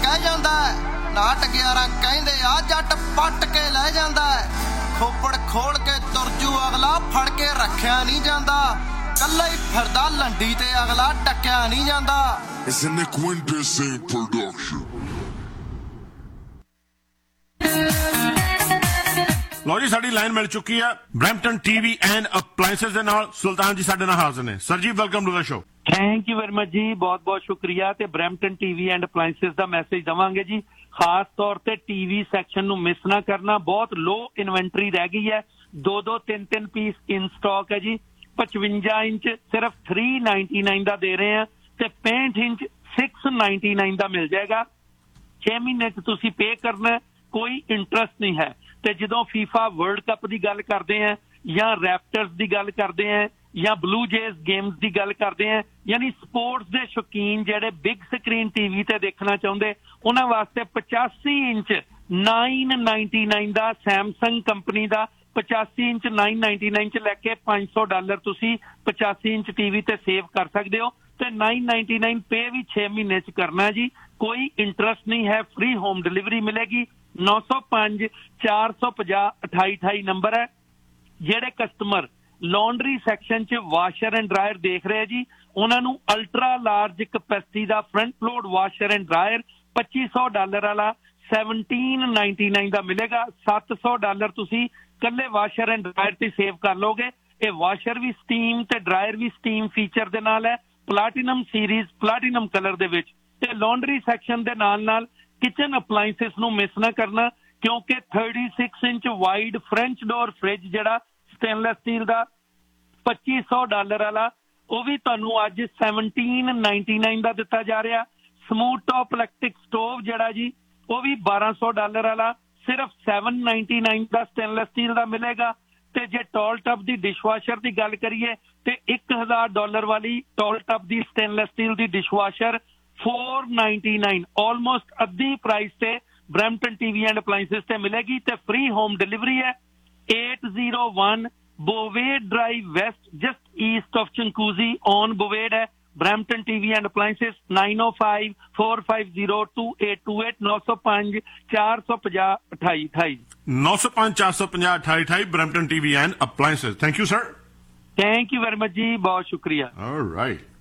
ਕਹਿ ਜਾਂਦਾ ਨਾਟ 11 ਕਹਿੰਦੇ ਆ ਜੱਟ ਪੱਟ ਕੇ ਲੈ ਜਾਂਦਾ ਖੋਪੜ ਖੋਲ ਕੇ ਤੁਰਜੂ ਅਗਲਾ ਫੜ ਕੇ ਰੱਖਿਆ ਨਹੀਂ ਜਾਂਦਾ ਕੱਲਾ ਹੀ ਫਿਰਦਾ ਲੰਡੀ ਤੇ ਅਗਲਾ ਟੱਕਿਆ ਨਹੀਂ ਜਾਂਦਾ It's an Quintessing production. ਲਓ ਜੀ ਸਾਡੀ ਲਾਈਨ ਮਿਲ ਚੁੱਕੀ ਆ ਬਰੈਂਪਟਨ ਟੀਵੀ ਐਂਡ ਅਪਲਾਈਐਂਸਸ ਦੇ ਨਾਲ ਸੁਲਤਾਨ ਜੀ ਸਾਡੇ ਨਾਲ ਹਾਜ਼ਰ ਨੇ ਸਰ ਜੀ welcome to the show thank you very much ਜੀ ਬਹੁਤ ਬਹੁਤ ਸ਼ੁਕਰੀਆ ਤੇ Brampton TV and appliances the message ਦਵਾਂਗੇ ਜੀ ਖਾਸ ਤੌਰ ਤੇ ਟੀਵੀ ਸੈਕਸ਼ਨ ਨੂੰ ਮਿਸ ਨਾ ਕਰਨਾ ਬਹੁਤ ਲੋ ਇਨਵੈਂਟਰੀ ਰਹਿ ਗਈ ਹੈ 2-2 3-3 ਪੀਸ ਇਨ ਸਟਾਕ ਹੈ ਜੀ 55 ਇੰਚ ਸਿਰਫ 399 ਦਾ ਦੇ ਰਹੇ ਆ ਤੇ 65 ਇੰਚ 699 ਦਾ ਮਿਲ ਜਾਏਗਾ 6 ਮਹੀਨੇ ਚ ਤੁਸੀਂ ਪੇ ਕਰਨਾ ਕੋਈ ਇੰਟਰਸਟ ਨਹੀਂ ਹੈ ਤੇ ਜਦੋਂ ਫੀਫਾ ਵਰਲਡ ਕੱਪ ਦੀ ਗੱਲ ਕਰਦੇ ਆ ਜਾਂ ਰੈਪਟਰਸ ਦੀ ਗੱਲ ਕਰਦੇ ਆ ਜਾਂ ਬਲੂ ਜੇਜ਼ ਗੇਮਸ ਦੀ ਗੱਲ ਕਰਦੇ ਆ ਯਾਨੀ ਸਪੋਰਟਸ ਦੇ ਸ਼ੌਕੀਨ ਜਿਹੜੇ ਬਿਗ ਸਕਰੀਨ ਟੀਵੀ ਤੇ ਦੇਖਣਾ ਚਾਹੁੰਦੇ ਉਹਨਾਂ ਵਾਸਤੇ 85 ਇੰਚ 999 ਦਾ ਸੈਮਸੰਗ ਕੰਪਨੀ ਦਾ 85 ਇੰਚ 999 ਚ ਲੈ ਕੇ $500 ਤੁਸੀਂ 85 ਇੰਚ ਟੀਵੀ ਤੇ ਸੇਵ ਕਰ ਸਕਦੇ ਹੋ ਤੇ 999 ਪੇ ਵੀ 6 ਮਹੀਨੇ ਚ ਕਰਨਾ ਜੀ ਕੋਈ ਇੰਟਰਸਟ ਨਹੀਂ ਹੈ ਫ੍ਰੀ ਹੋਮ ਡਿਲੀਵਰੀ ਮਿਲੇਗੀ 905 450 2828 ਨੰਬਰ ਹੈ ਜਿਹੜੇ ਕਸਟਮਰ ਲਾਂਡਰੀ ਸੈਕਸ਼ਨ 'ਚ ਵਾਸ਼ਰ ਐਂਡ ਡਰਾਇਰ ਦੇਖ ਰਹੇ ਜੀ ਉਹਨਾਂ ਨੂੰ ultra large capacity the front load washer and dryer $2500 ਵਾਲਾ 1799 ਦਾ ਮਿਲੇਗਾ $700 ਤੁਸੀਂ ਕੱਲੇ ਵਾਸ਼ਰ ਐਂਡ ਡਰਾਇਰ ਤੇ ਸੇਵ ਕਰ ਲੋਗੇ ਇਹ ਵਾਸ਼ਰ ਵੀ ਸਟੀਮ ਤੇ ਡਰਾਇਰ ਵੀ ਸਟੀਮ ਫੀਚਰ ਦੇ ਨਾਲ ਹੈ ਪਲੈਟੀਨਮ ਸੀਰੀਜ਼ ਪਲੈਟੀਨਮ ਕਲਰ ਦੇ ਵਿੱਚ ਤੇ ਲਾਂਡਰੀ ਸੈਕਸ਼ਨ ਦੇ ਨਾਲ ਕਿਚਨ ਅਪਲਾਈਐਂਸਸ ਨੂੰ ਮਿਸ ਨਾ ਕਰਨਾ ਕਿਉਂਕਿ 36 inch wide French door fridge ਜਿਹੜਾ ਸਟੇਨਲੈਸ ਸਟੀਲ ਦਾ $2500 ਵਾਲਾ ਉਹ ਵੀ ਤੁਹਾਨੂੰ ਅੱਜ 1799 ਦਾ ਦਿੱਤਾ ਜਾ ਰਿਹਾ ਸਮੂਥ ਟੌਪ ਇਲੈਕਟ੍ਰਿਕ ਸਟੋਵ ਜਿਹੜਾ ਜੀ ਉਹ ਵੀ $1200 ਵਾਲਾ ਸਿਰਫ 799 ਦਾ ਸਟੇਨਲੈਸ ਸਟੀਲ ਦਾ ਮਿਲੇਗਾ ਤੇ ਜੇ ਟੌਲ ਟੱਬ ਦੀ ਡਿਸ਼ਵਾਸ਼ਰ ਦੀ ਗੱਲ ਕਰੀਏ ਤੇ $1000 ਵਾਲੀ ਟੌਲ ਟੱਬ ਦੀ ਸਟੇਨਲੈਸ ਸਟੀਲ ਦੀ ਡਿਸ਼ਵਾਸ਼ਰ $499 ਆਲਮੋਸਟ ਅੱਧੀ ਪ੍ਰਾਈਸ ਤੇ ਬਰੈਂਪਟਨ ਟੀਵੀ ਐਂਡ ਅਪਲਾਈਐਂਸਸ ਤੇ ਮਿਲੇਗੀ ਤੇ ਫ੍ਰੀ ਹੋਮ ਡਿਲੀਵਰੀ ਹੈ 801 ਬੋਵੇਡ drive West just East of ਚੰਕੂਜ਼ੀ on ਬੋਵੇਡ ਹੈ Brampton TV and appliances 905 450 2828 905 450 2828 905 450 2828 Brampton TV and appliances thank you sir thank you very much ਜੀ ਬਹੁਤ ਸ਼ੁਕਰੀਆ ਆਲਰਾਈਟ